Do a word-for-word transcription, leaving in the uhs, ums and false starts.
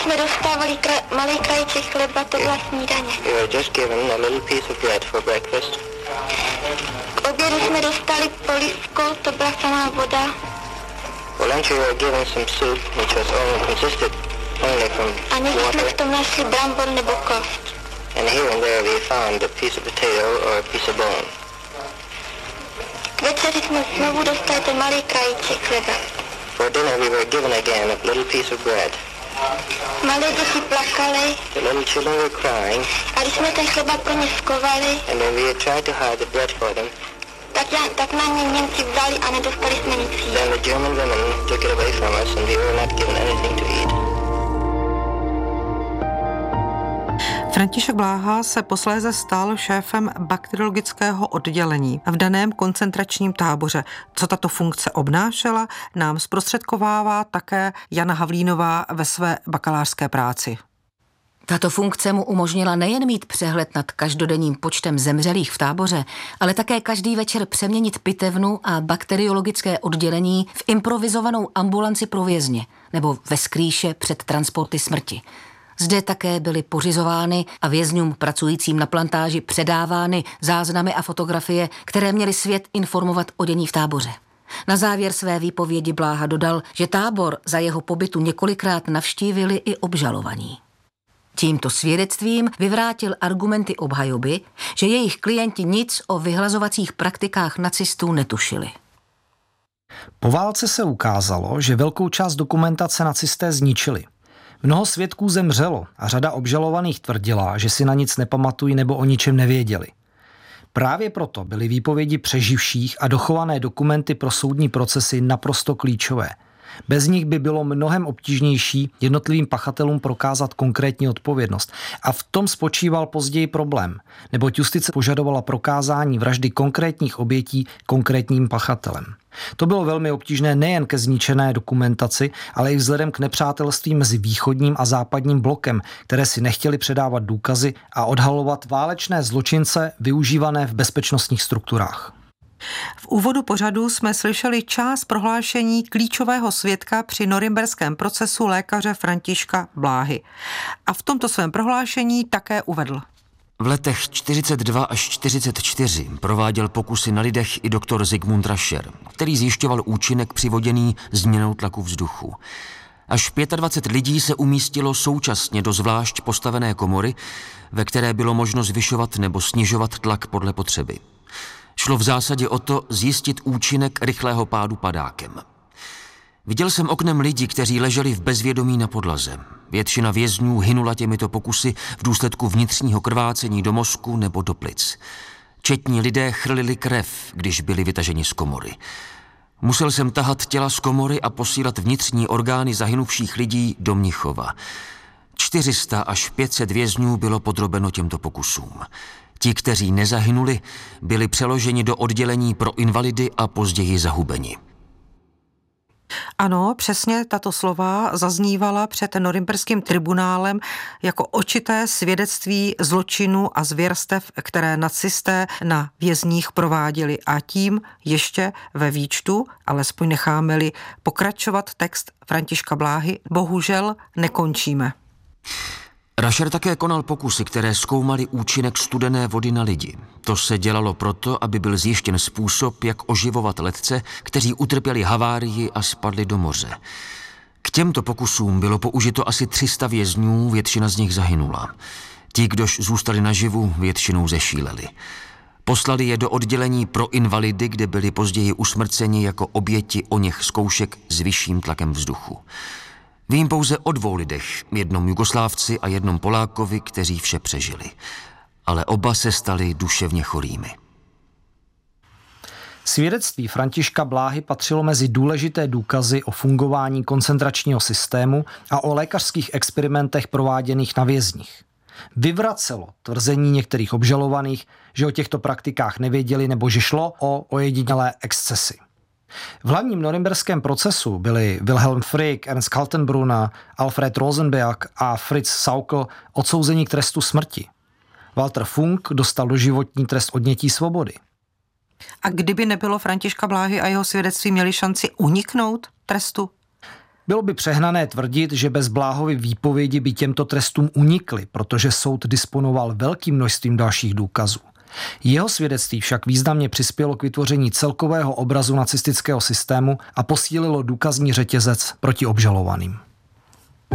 jsme dostávali kra- malý krajíček chleba, to byla snídaně. You were just given a little piece of bread for breakfast. K obědu jsme dostali polívko, to byla samá voda. For lunch you were given some soup, which was only consisted only from A někdy jsme v water. tom našli brambor nebo kost. And here and there we found a piece of potato or a piece of bone. K večeři jsme znovu dostali ten malý krajíček chleba. For dinner we were given again a little piece of bread. Malé děti plakaly The little children were crying, a když jsme ten chleba pro ně skovali, and when we had tried to hide the bread for them, tak, já, tak na ně Němci vzali a nedostali jsme nic jíst. then the German women took it away from us and we were not given anything to eat. František Bláha se posléze stal šéfem bakteriologického oddělení v daném koncentračním táboře. Co tato funkce obnášela, nám zprostředkovává také Jana Havlínová ve své bakalářské práci. Tato funkce mu umožnila nejen mít přehled nad každodenním počtem zemřelých v táboře, ale také každý večer přeměnit pitevnu a bakteriologické oddělení v improvizovanou ambulanci pro vězně nebo ve skrýše před transporty smrti. Zde také byly pořizovány a vězňům pracujícím na plantáži předávány záznamy a fotografie, které měly svět informovat o dění v táboře. Na závěr své výpovědi Bláha dodal, že tábor za jeho pobytu několikrát navštívili i obžalovaní. Tímto svědectvím vyvrátil argumenty obhajoby, že jejich klienti nic o vyhlazovacích praktikách nacistů netušili. Po válce se ukázalo, že velkou část dokumentace nacisté zničili. Mnoho svědků zemřelo a řada obžalovaných tvrdila, že si na nic nepamatují nebo o ničem nevěděli. Právě proto byly výpovědi přeživších a dochované dokumenty pro soudní procesy naprosto klíčové. Bez nich by bylo mnohem obtížnější jednotlivým pachatelům prokázat konkrétní odpovědnost. A v tom spočíval později problém, neboť justice požadovala prokázání vraždy konkrétních obětí konkrétním pachatelem. To bylo velmi obtížné nejen ke zničené dokumentaci, ale i vzhledem k nepřátelství mezi východním a západním blokem, které si nechtěli předávat důkazy a odhalovat válečné zločince využívané v bezpečnostních strukturách. V úvodu pořadu jsme slyšeli část prohlášení klíčového svědka při norimberském procesu lékaře Františka Bláhy. A v tomto svém prohlášení také uvedl. V letech čtyřicet dva až čtyřicet čtyři prováděl pokusy na lidech i doktor Zigmund Rascher, který zjišťoval účinek přivoděný změnou tlaku vzduchu. Až dvacet pět lidí se umístilo současně do zvlášť postavené komory, ve které bylo možno zvyšovat nebo snižovat tlak podle potřeby. Šlo v zásadě o to zjistit účinek rychlého pádu padákem. Viděl jsem oknem lidi, kteří leželi v bezvědomí na podlaze. Většina vězňů hynula těmito pokusy v důsledku vnitřního krvácení do mozku nebo do plic. Četní lidé chrlili krev, když byli vytaženi z komory. Musel jsem tahat těla z komory a posílat vnitřní orgány zahynuvších lidí do Mnichova. čtyři sta až pět set vězňů bylo podrobeno těmto pokusům. Ti, kteří nezahynuli, byli přeloženi do oddělení pro invalidy a později zahubeni. Ano, přesně tato slova zaznívala před norimberským tribunálem jako očité svědectví zločinu a zvěrstev, které nacisté na vězních prováděli. A tím ještě ve výčtu, alespoň necháme-li pokračovat text Františka Bláhy, bohužel nekončíme. Rascher také konal pokusy, které zkoumaly účinek studené vody na lidi. To se dělalo proto, aby byl zjištěn způsob, jak oživovat letce, kteří utrpěli havárii a spadli do moře. K těmto pokusům bylo použito asi tři sta vězňů, většina z nich zahynula. Ti, kdož zůstali naživu, většinou zešíleli. Poslali je do oddělení pro invalidy, kde byli později usmrceni jako oběti oněch zkoušek s vyšším tlakem vzduchu. Vím pouze o dvou lidech, jednom Jugoslávci a jednom Polákovi, kteří vše přežili. Ale oba se stali duševně chorými. Svědectví Františka Bláhy patřilo mezi důležité důkazy o fungování koncentračního systému a o lékařských experimentech prováděných na vězních. Vyvracelo tvrzení některých obžalovaných, že o těchto praktikách nevěděli nebo že šlo o ojedinělé excesy. V hlavním norimberském procesu byli Wilhelm Frick, Ernst Kaltenbrunner, Alfred Rosenberg a Fritz Sauckel odsouzeni k trestu smrti. Walter Funk dostal doživotní trest odnětí svobody. A kdyby nebylo Františka Bláhy a jeho svědectví, měli šanci uniknout trestu? Bylo by přehnané tvrdit, že bez Bláhovy výpovědi by těmto trestům unikly, protože soud disponoval velkým množstvím dalších důkazů. Jeho svědectví však významně přispělo k vytvoření celkového obrazu nacistického systému a posílilo důkazní řetězec proti obžalovaným.